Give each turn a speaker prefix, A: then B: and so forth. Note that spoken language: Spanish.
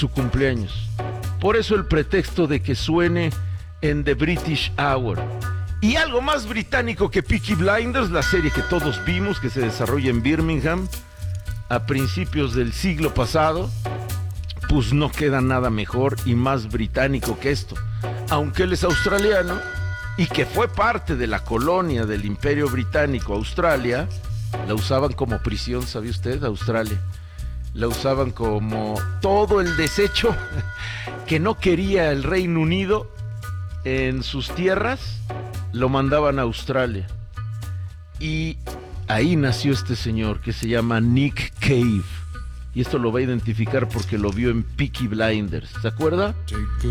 A: su cumpleaños. Por eso el pretexto de que suene en The British Hour. Y algo más británico que Peaky Blinders, la serie que todos vimos, que se desarrolla en Birmingham a principios del siglo pasado, pues no queda nada mejor y más británico que esto. Aunque él es australiano y que fue parte de la colonia del Imperio Británico, Australia, la usaban como prisión, ¿sabe usted? Australia. La usaban como todo el desecho que no quería el Reino Unido en sus tierras, lo mandaban a Australia. Y ahí nació este señor que se llama Nick Cave. Y esto lo va a identificar porque lo vio en Peaky Blinders. ¿Se acuerda?